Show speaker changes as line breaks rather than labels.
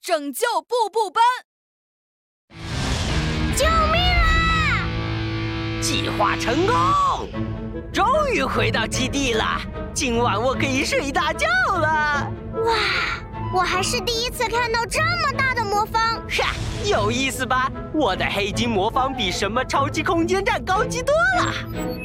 拯救步步班！
救命啊！
计划成功，终于回到基地了。今晚我可以睡一大觉了。
哇，我还是第一次看到这么大的魔方。
哈，有意思吧？我的黑金魔方比什么超级空间站高级多了。